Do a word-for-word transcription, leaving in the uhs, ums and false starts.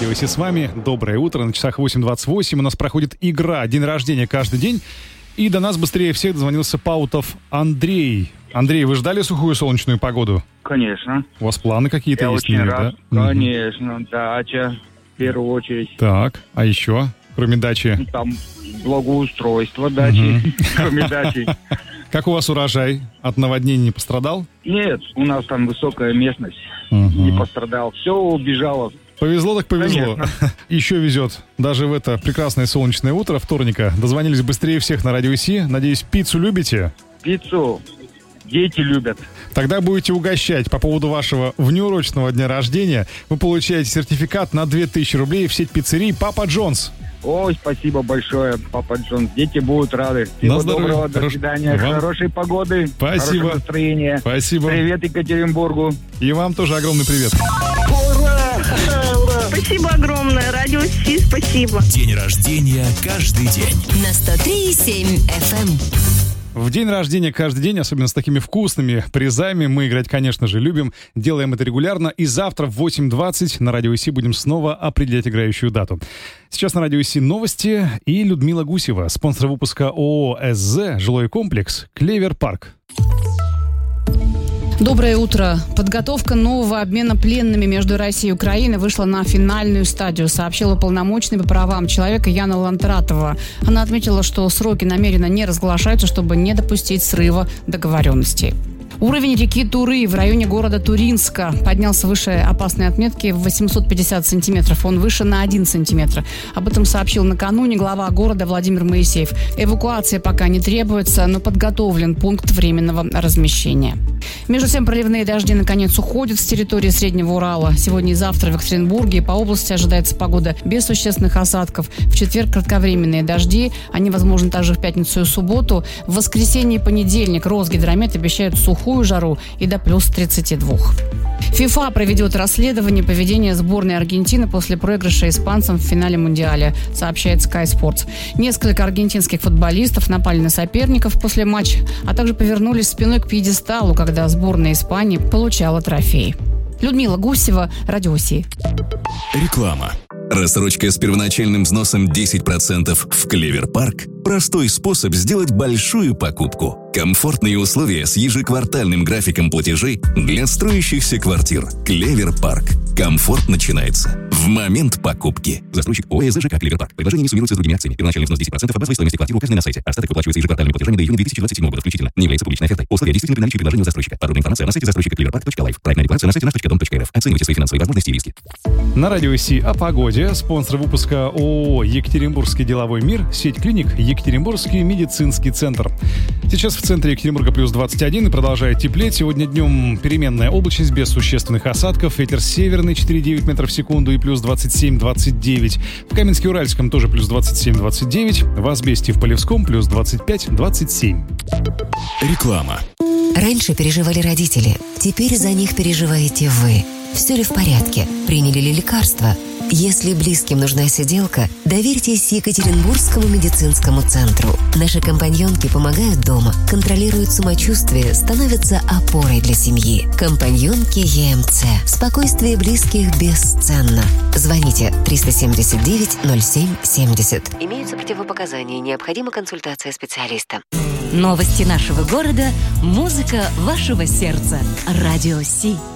Радио Си с вами. Доброе утро. На часах восемь двадцать восемь. У нас проходит игра «День рождения каждый день». И до нас быстрее всех дозвонился Паутов Андрей. Андрей, вы ждали сухую солнечную погоду? Конечно. У вас планы какие-то Я есть? очень на нее, рад. да? Конечно. Угу. Дача, в первую очередь. Так, а еще, кроме дачи? Ну, там благоустройство дачи, угу. Кроме дачи. Как у вас урожай? От наводнений не пострадал? Нет, у нас там высокая местность. Угу. Не пострадал. Все убежало. Повезло так повезло. Конечно. Еще везет. Даже в это прекрасное солнечное утро вторника дозвонились быстрее всех на Радио Си. Надеюсь, пиццу любите? Пиццу дети любят. Тогда будете угощать. По поводу вашего внеурочного дня рождения вы получаете сертификат на две тысячи рублей в сеть пиццерий «Папа Джонс». Ой, спасибо большое, Папа Джонс. Дети будут рады. Всего доброго, до Хорош... свидания. Вам... Хорошей погоды. Спасибо. Хорошего настроения. Спасибо. Привет Екатеринбургу. И вам тоже огромный привет. Ура! Ура! Спасибо огромное. Радио Си, спасибо. День рождения каждый день. На сто три и семь эф эм. В день рождения каждый день, особенно с такими вкусными призами, мы играть, конечно же, любим. Делаем это регулярно. И завтра в восемь двадцать на Радио Си будем снова определять играющую дату. Сейчас на Радио Си новости и Людмила Гусева, спонсор выпуска ООО «СЗ», жилой комплекс «Клевер Парк». Доброе утро. Подготовка нового обмена пленными между Россией и Украиной вышла на финальную стадию, сообщила уполномоченный по правам человека Яна Лантратова. Она отметила, что сроки намеренно не разглашаются, чтобы не допустить срыва договоренностей. Уровень реки Туры в районе города Туринска поднялся выше опасной отметки в восемьсот пятьдесят сантиметров. Он выше на один сантиметр. Об этом сообщил накануне глава города Владимир Моисеев. Эвакуация пока не требуется, но подготовлен пункт временного размещения. Между тем, проливные дожди наконец уходят с территории Среднего Урала. Сегодня и завтра в Екатеринбурге и по области ожидается погода без существенных осадков. В четверг кратковременные дожди. Они возможны также в пятницу и субботу. В воскресенье и понедельник Росгидромет обещают сухую жару и до плюс тридцати двух. ФИФА проведет расследование поведения сборной Аргентины после проигрыша испанцам в финале Мундиаля, сообщает Sky Sports. Несколько аргентинских футболистов напали на соперников после матча, а также повернулись спиной к пьедесталу, когда сборная Испании получала трофей. Людмила Гусева, Радио Си. Реклама. Рассрочка с первоначальным взносом десять процентов в Клевер Парк – простой способ сделать большую покупку. Комфортные условия с ежеквартальным графиком платежей для строящихся квартир. Клевер Парк. Комфорт начинается в момент покупки. Застройщик ООО ЖК «Клевер Парк». Предложение не суммируется с другими акциями. Первоначальный взнос десять процентов от базовой стоимости квартиры указанной на сайте. Остаток выплачивается ежеквартальными платежами до июня две тысячи двадцать седьмого года включительно. Не является публичной офертой. Условия действительно при наличии предложения у застройщика. Подробная информация на сайте застройщика клевер парк точка лайф. Проектная декларация на сайте наш точка дом точка эр эф. Оценивайте свои финансовые возможности и риски. На Радио Си о погоде. Спонсор выпуска ООО «Екатеринбургский деловой мир», сеть клиник «Екатеринбургский медицинский центр». Сейчас в центре Екатеринбурга плюс двадцать один и продолжает теплеть. Сегодня днем переменная облачность без существенных осадков. Ветер северный четыре целых девять десятых метров в секунду и плюс двадцать семь двадцать девять. В Каменске-Уральском тоже плюс двадцать семь двадцать девять. В Асбесте и в Полевском плюс двадцать пять двадцать семь. Реклама. Раньше переживали родители, теперь за них переживаете вы. Все ли в порядке? Приняли ли лекарства? Если близким нужна сиделка, доверьтесь Екатеринбургскому медицинскому центру. Наши компаньонки помогают дома, контролируют самочувствие, становятся опорой для семьи. Компаньонки ЕМЦ. Спокойствие близких бесценно. Звоните триста семьдесят девять ноль семь семьдесят. Имеются противопоказания, необходима консультация специалиста. Новости нашего города, музыка вашего сердца. Радио Си.